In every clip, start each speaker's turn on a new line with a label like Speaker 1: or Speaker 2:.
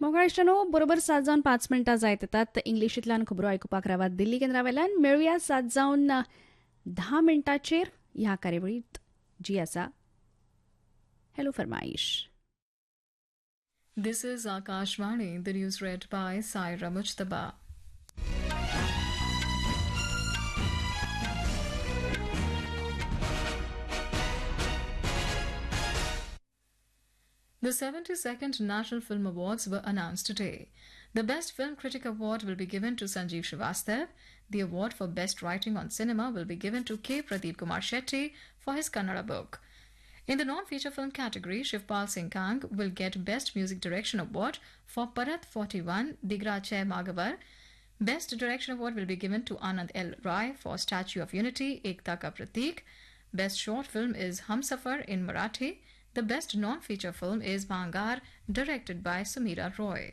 Speaker 1: मोगाळिश्टानो बरोबर 7:05 जायत येतात. इंग्लिशींतल्यान खबरो आयकुपाक रावात. दिल्ली केंद्रावेल्यान मेळुया 7:10 ह्या कार्यावळीत जी आसा hello फरमाईश.
Speaker 2: This is Akashvani, the news read by Saira Mujtaba. The 72nd National Film Awards were announced today. The Best Film Critic Award will be given to Sanjeev Srivastava. The award for Best Writing on Cinema will be given to K. Pradeep Kumar Shetty for his Kannada book. In the non-feature film category, Shivpal Singh Kang will get Best Music Direction Award for Parat 41, Digrachai Magavar. Best Direction Award will be given to Anand L. Rai for Statue of Unity, Ekta Ka Pratik. Best Short Film is Humsafar in Marathi. The best non-feature film is Bhangar, directed by Sumeera Roy.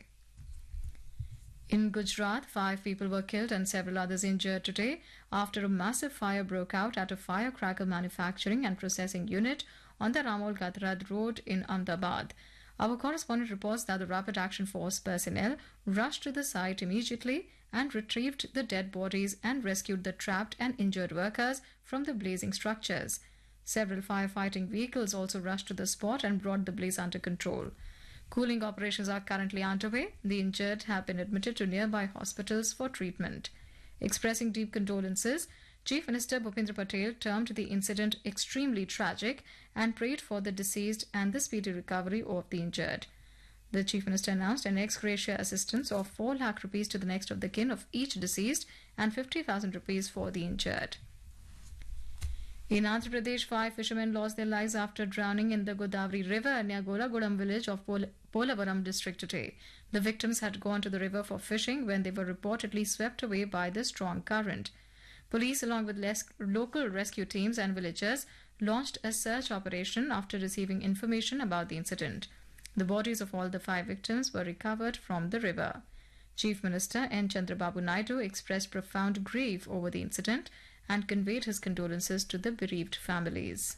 Speaker 2: In Gujarat, 5 people were killed and several others injured today after a massive fire broke out at a firecracker manufacturing and processing unit on the Ramol Gatrad Road in Ahmedabad. Our correspondent reports that the Rapid Action Force personnel rushed to the site immediately and retrieved the dead bodies and rescued the trapped and injured workers from the blazing structures. Several firefighting vehicles also rushed to the spot and brought the blaze under control. Cooling operations are currently underway. The injured have been admitted to nearby hospitals for treatment. Expressing deep condolences, Chief Minister Bhupendra Patel termed the incident extremely tragic and prayed for the deceased and the speedy recovery of the injured. The Chief Minister announced an ex gratia assistance of 4 lakh rupees to the next of the kin of each deceased and 50,000 rupees for the injured. In Andhra Pradesh, 5 fishermen lost their lives after drowning in the Godavari River near Golagudam village of Polavaram district today. The victims had gone to the river for fishing when they were reportedly swept away by the strong current. Police, along with local rescue teams and villagers, launched a search operation after receiving information about the incident. The bodies of all the 5 victims were recovered from the river. Chief Minister N. Chandrababu Naidu expressed profound grief over the incident and conveyed his condolences to the bereaved families.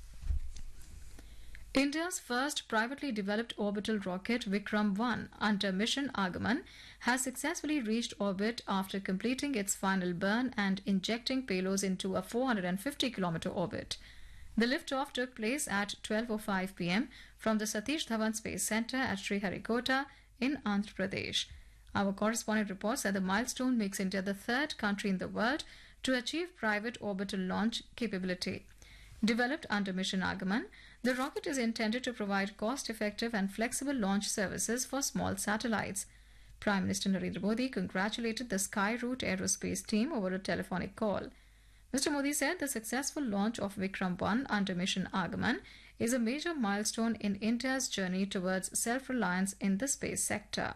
Speaker 2: India's first privately developed orbital rocket Vikram-1 under mission Agaman has successfully reached orbit after completing its final burn and injecting payloads into a 450-kilometer orbit. The liftoff took place at 12:05 p.m. from the Satish Dhawan Space Center at Sriharikota in Andhra Pradesh. Our correspondent reports that the milestone makes India the 3rd country in the world to achieve private orbital launch capability. Developed under Mission Agaman, the rocket is intended to provide cost-effective and flexible launch services for small satellites. Prime Minister Narendra Modi congratulated the Skyroot aerospace team over a telephonic call. Mr. Modi said the successful launch of Vikram-1 under Mission Agaman is a major milestone in India's journey towards self-reliance in the space sector.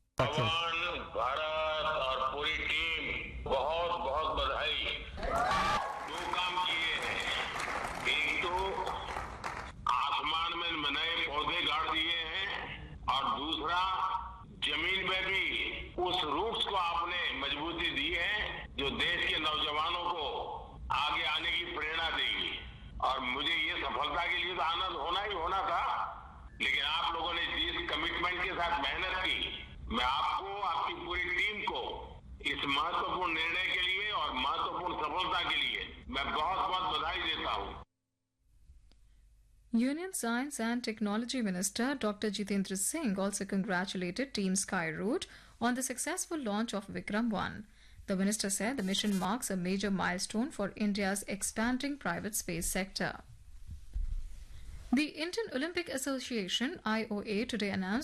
Speaker 3: Bharat और पूरी team बहुत बहुत बधाई. 2 काम किए हैं. एक तो आसमान में नए पौधे गाड़ दिए हैं और दूसरा जमीन में भी उस रूट्स को आपने मजबूती दी है जो देश के नौजवानों को आगे आने की प्रेरणा देगी. और मुझे ये सफलता के लिए तो आनंद होना ही होना था, लेकिन आप लोगों ने जिस कमिटमेंट के साथ मेहनत की, मैं आपको, आपकी पूरी टीम को इस महत्वपूर्ण निर्णय के लिए और महत्वपूर्ण सफलता के लिए मैं बहुत-बहुत बधाई देता हूं.
Speaker 2: Union Science and Technology Minister Dr. Jitendra Singh also congratulated Team Skyroot on the successful launch of Vikram-1. The minister said the mission marks a major milestone for India's expanding private space sector. The Indian Olympic Association (IOA) today announced